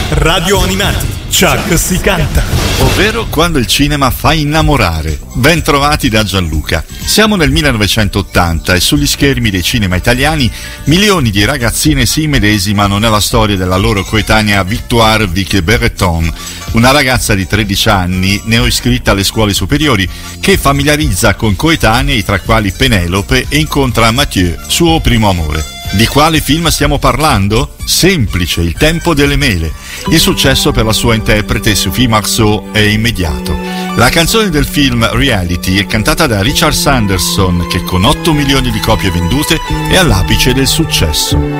Radio Animati, Chuck si canta. Ovvero quando il cinema fa innamorare. Ben trovati da Gianluca. Siamo nel 1980 e sugli schermi dei cinema italiani milioni di ragazzine si immedesimano nella storia della loro coetanea Victoire Vicky Berreton, una ragazza di 13 anni, neoiscritta alle scuole superiori, che familiarizza con coetanei tra quali Penelope e incontra Mathieu, suo primo amore. Di quale film stiamo parlando? Semplice, Il tempo delle mele. Il successo per la sua interprete Sophie Marceau è immediato. La canzone del film Reality è cantata da Richard Sanderson, che con 8 milioni di copie vendute è all'apice del successo.